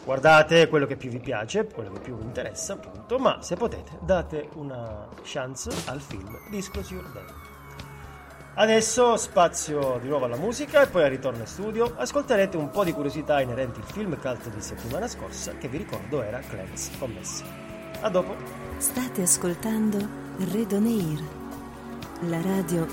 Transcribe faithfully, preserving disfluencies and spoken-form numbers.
Guardate quello che più vi piace, quello che più vi interessa, appunto, ma se potete date una chance al film Disclose Your Day. Adesso spazio di nuovo alla musica e poi al ritorno in studio ascolterete un po' di curiosità inerenti al film cult di settimana scorsa, che vi ricordo era Clarence con Messi. A dopo. State ascoltando Redoneir, la radio